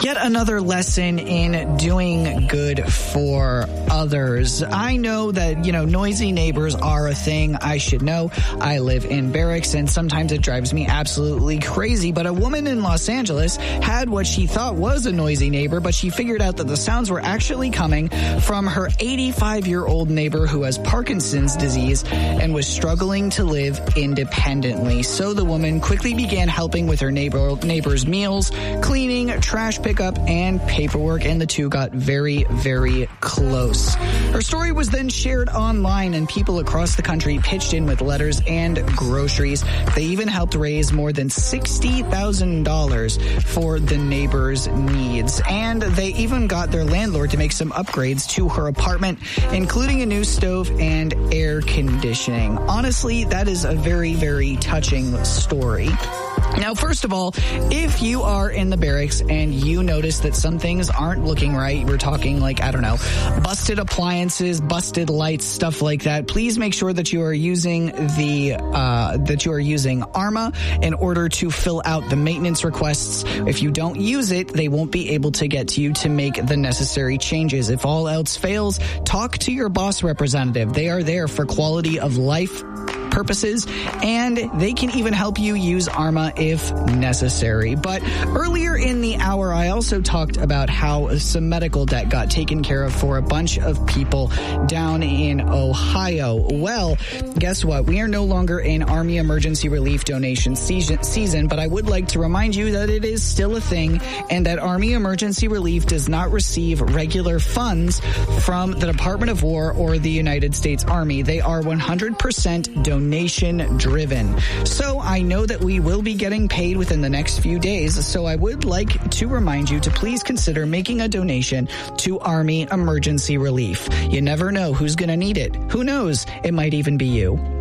Yet another lesson in doing good for others. I know that, noisy neighbors are a thing. I should know. I live in barracks, and sometimes it drives me absolutely crazy. But a woman in Los Angeles had what she thought was a noisy neighbor, but she figured out that the sounds were actually coming from her 85-year-old neighbor who has Parkinson's disease and was struggling to live independently. So the woman quickly began helping with her neighbor's meals, cleaning, trash pickup, and paperwork, and the two got very, very close. Her story was then shared online, and people across the country pitched in with letters and groceries. They even helped raise more than $60,000 for the neighbor's needs. And they even got their landlord to make some upgrades to her apartment, including a new stove and air conditioning. Honestly, that is a very, very touching story. Now, first of all, if you are in the barracks and you notice that some things aren't looking right, we're talking like, busted appliances, busted lights, stuff like that, please make sure that you are using Arma in order to fill out the maintenance requests. If you don't use it, they won't be able to get to you to make the necessary changes. If all else fails, talk to your boss representative. They are there for quality of life purposes, and they can even help you use Arma if necessary. But earlier in the hour, I also talked about how some medical debt got taken care of for a bunch of people down in Ohio. Well, guess what? We are no longer in Army Emergency Relief donation season, but I would like to remind you that it is still a thing, and that Army Emergency Relief does not receive regular funds from the Department of War or the United States Army. They are 100% donation driven. So I know that we will be getting paid within the next few days, so I would like to remind you to please consider making a donation to Army Emergency Relief. You never know who's going to need it. Who knows? It might even be you.